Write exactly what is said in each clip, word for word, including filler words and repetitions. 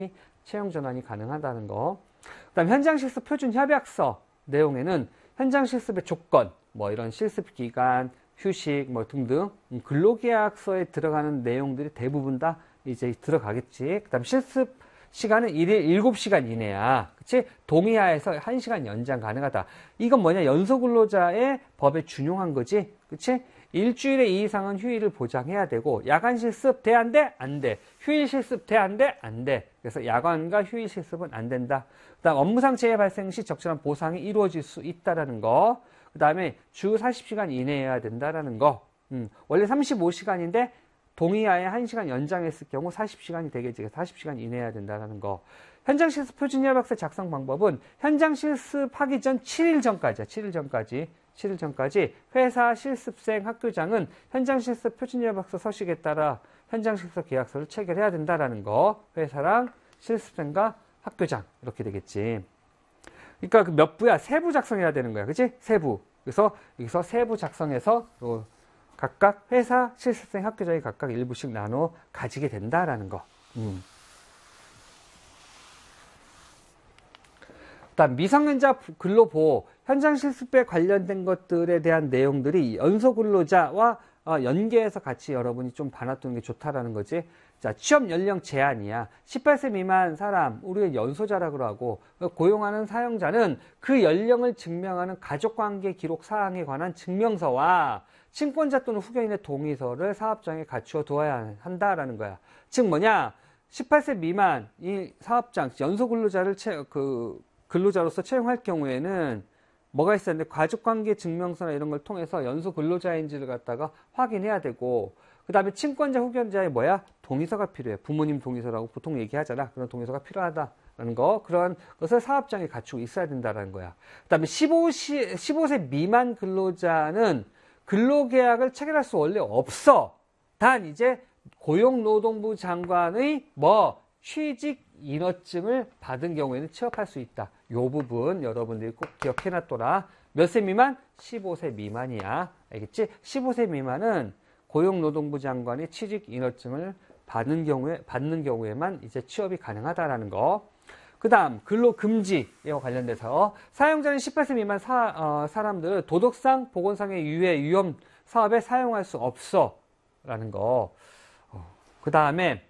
채용 전환이 가능하다는 거. 그 다음 현장 실습 표준 협약서 내용에는 현장 실습의 조건, 뭐 이런 실습 기간, 휴식, 뭐 등등 근로계약서에 들어가는 내용들이 대부분 다 이제 들어가겠지. 그 다음 실습 시간은 일일 일곱 시간 이내야. 그치? 동의하에서 한 시간 연장 가능하다. 이건 뭐냐? 연소근로자의 법에 준용한 거지. 그치? 일주일에 이 이상은 휴일을 보장해야 되고, 야간 실습 돼? 안 돼? 안 돼. 휴일 실습 돼? 안 돼? 안 돼. 그래서 야간과 휴일 실습은 안 된다. 그 다음 업무상 재해 발생 시 적절한 보상이 이루어질 수 있다라는 거. 그 다음에 주 사십 시간 이내여야 된다라는 거. 음, 원래 삼십오 시간인데, 동의하에 한 시간 연장했을 경우 사십 시간이 되겠지. 사십 시간 이내여야 된다는 거. 현장 실습 표준 협약서 작성 방법은 현장 실습하기 전 칠 일 전까지야. 칠 일 전까지. 칠 일 전까지 회사 실습생 학교장은 현장 실습 표준 협약서 서식에 따라 현장 실습 계약서를 체결해야 된다라는 거. 회사랑 실습생과 학교장 이렇게 되겠지. 그러니까 그 몇 부야? 세부 작성해야 되는 거야. 그치? 세부. 그래서 여기서 세부 작성해서 또 각각 회사, 실습생, 학교장이 각각 일부씩 나눠 가지게 된다라는 거. 음. 그다음 미성년자 근로보호, 현장 실습에 관련된 것들에 대한 내용들이 연소근로자와 연계해서 같이 여러분이 좀 봐놔두는 게 좋다라는 거지. 자, 취업 연령 제한이야. 십팔 세 미만 사람, 우리가 연소자라고 하고, 고용하는 사용자는 그 연령을 증명하는 가족관계 기록 사항에 관한 증명서와 친권자 또는 후견인의 동의서를 사업장에 갖추어 두어야 한다라는 거야. 즉 뭐냐? 십팔 세 미만 이 사업장, 연소근로자를 채, 그, 근로자로서 채용할 경우에는 뭐가 있어야 되는데, 가족관계 증명서나 이런 걸 통해서 연소근로자인지를 갖다가 확인해야 되고, 그 다음에 친권자, 후견자의 뭐야? 동의서가 필요해. 부모님 동의서라고 보통 얘기하잖아. 그런 동의서가 필요하다라는 거. 그런 것을 사업장에 갖추고 있어야 된다는 거야. 그 다음에 십오 세 미만 근로자는 근로계약을 체결할 수 원래 없어. 단 이제 고용노동부 장관의 뭐 취직 인허증을 받은 경우에는 취업할 수 있다. 요 부분 여러분들이 꼭 기억해놨더라. 몇 세 미만? 십오 세 미만이야. 알겠지? 십오 세 미만은 고용노동부 장관의 취직 인허증을 받는 경우에 받는 경우에만 이제 취업이 가능하다라는 거. 그 다음 근로금지에 관련돼서 사용자는 십팔 세 미만 사, 어, 사람들은 도덕상, 보건상의 유해, 위험 사업에 사용할 수 없어 라는 거. 어, 그 다음에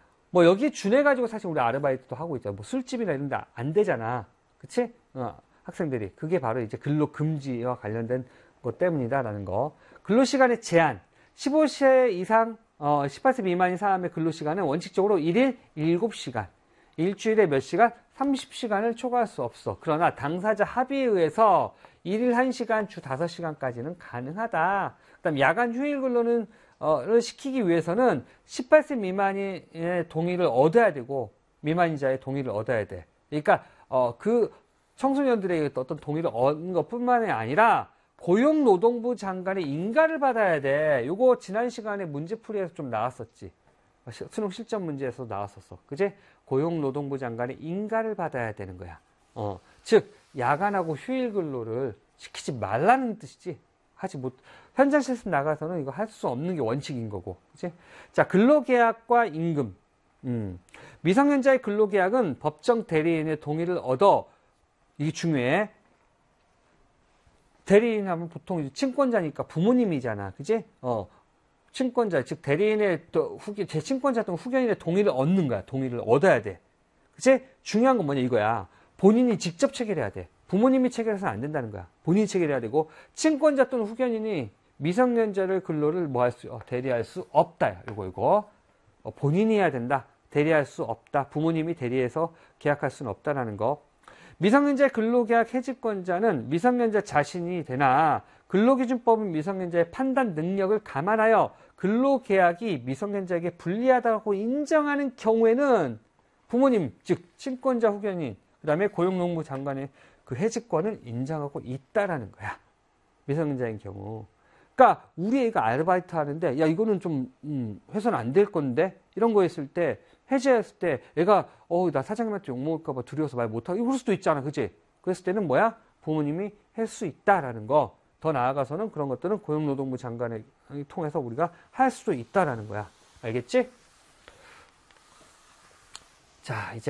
뭐 여기 준해가지고 사실 우리 아르바이트도 하고 있잖아. 뭐 술집이나 이런 데 안 되잖아. 그치? 어, 학생들이. 그게 바로 이제 근로금지와 관련된 것 때문이다라는 거. 근로시간의 제한. 십오 세 이상, 어, 십팔 세 미만인 사람의 근로시간은 원칙적으로 일일 일곱 시간. 일주일에 몇 시간? 삼십 시간을 초과할 수 없어. 그러나 당사자 합의에 의해서 일일 한 시간, 주 다섯 시간까지는 가능하다. 그 다음 야간 휴일 근로는 어, 를 시키기 위해서는 십팔 세 미만의 동의를 얻어야 되고 미만자의 동의를 얻어야 돼. 그러니까 어, 그 청소년들의 어떤 동의를 얻는 것뿐만이 아니라 고용노동부 장관의 인가를 받아야 돼. 요거 지난 시간에 문제풀이에서 좀 나왔었지. 수능 실전 문제에서 나왔었어. 그지? 고용노동부 장관의 인가를 받아야 되는 거야. 어, 즉 야간하고 휴일 근로를 시키지 말라는 뜻이지. 하지 못, 현장 실습 나가서는 이거 할 수 없는 게 원칙인 거고. 그치? 자, 근로계약과 임금. 음. 미성년자의 근로계약은 법정 대리인의 동의를 얻어, 이게 중요해. 대리인 하면 보통 친권자니까 부모님이잖아. 그치? 어. 친권자, 즉, 대리인의 또 후견, 제 친권자 또는 후견인의 동의를 얻는 거야. 동의를 얻어야 돼. 그치? 중요한 건 뭐냐, 이거야. 본인이 직접 체결해야 돼. 부모님이 체결해서는 안 된다는 거야. 본인이 체결해야 되고, 친권자 또는 후견인이 미성년자를 근로를 뭐 할 수, 어, 대리할 수 없다. 이거, 이거. 어, 본인이 해야 된다. 대리할 수 없다. 부모님이 대리해서 계약할 수는 없다라는 거. 미성년자의 근로계약 해지권자는 미성년자 자신이 되나, 근로기준법은 미성년자의 판단 능력을 감안하여 근로계약이 미성년자에게 불리하다고 인정하는 경우에는 부모님, 즉, 친권자 후견인, 그 다음에 고용노동부 장관의 그 해지권을 인정하고 있다라는 거야. 미성년자인 경우. 그러니까 우리 애가 아르바이트 하는데 야 이거는 좀 음, 해서는 안 될 건데 이런 거 했을 때 해제했을 때 애가 어 나 사장님한테 욕먹을까 봐 두려워서 말 못하고 이럴 수도 있잖아. 그치? 그랬을 때는 뭐야? 부모님이 할 수 있다라는 거. 더 나아가서는 그런 것들은 고용노동부 장관을 통해서 우리가 할 수도 있다라는 거야. 알겠지? 자, 이제